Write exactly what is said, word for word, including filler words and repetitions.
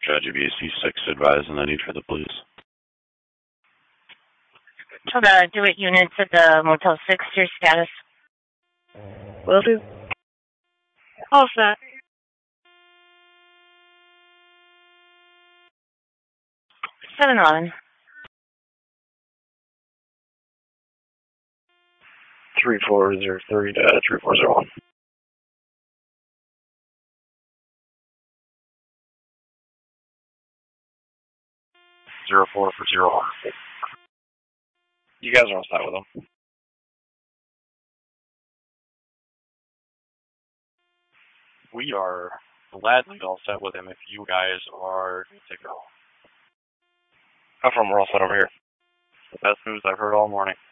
Judge B C six advising the need for the police. To the DeWitt units at the Motel six, your status. Will do. All set. seven eleven. three four zero three to three four zero one. Zero four for zero one. You guys are all set with them. We are gladly all set with him if you guys are to go. How from we're all set over here? The best news I've heard all morning.